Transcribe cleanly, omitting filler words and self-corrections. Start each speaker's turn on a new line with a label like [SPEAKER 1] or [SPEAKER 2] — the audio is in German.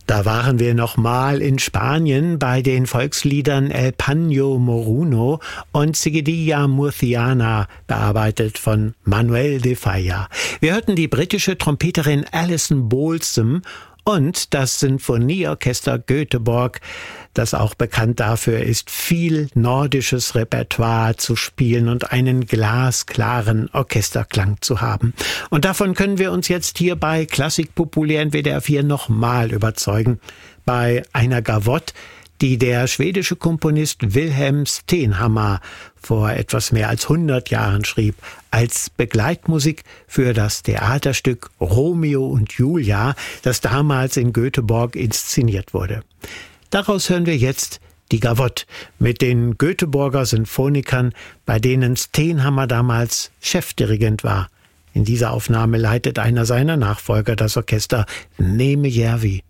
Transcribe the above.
[SPEAKER 1] Da waren wir nochmal in Spanien bei den Volksliedern El Paño Moruno und Seguidilla Murciana, bearbeitet von Manuel de Falla. Wir hörten die britische Trompeterin Alison Balsam und das Sinfonieorchester Göteborg, das auch bekannt dafür ist, viel nordisches Repertoire zu spielen und einen glasklaren Orchesterklang zu haben. Und davon können wir uns jetzt hier bei Klassik populär in WDR 4 nochmal überzeugen. Bei einer Gavotte, die der schwedische Komponist Wilhelm Stenhammar vor etwas mehr als 100 Jahren schrieb, als Begleitmusik für das Theaterstück Romeo und Julia, das damals in Göteborg inszeniert wurde. Daraus hören wir jetzt die Gavotte mit den Göteborger Sinfonikern, bei denen Stenhammar damals Chefdirigent war. In dieser Aufnahme leitet einer seiner Nachfolger das Orchester, Neeme Järvi.